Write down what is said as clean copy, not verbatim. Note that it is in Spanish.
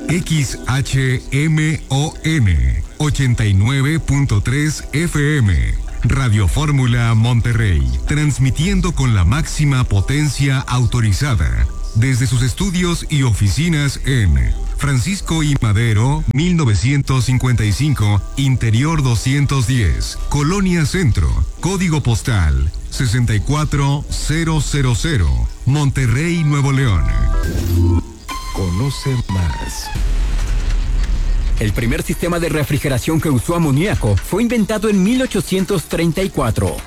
XHMON 89.3 FM. Radio Fórmula Monterrey, transmitiendo con la máxima potencia autorizada desde sus estudios y oficinas en Francisco I. Madero, 1955, Interior 210, Colonia Centro, Código Postal 64000, Monterrey, Nuevo León. Conoce más. El primer sistema de refrigeración que usó amoníaco fue inventado en 1834.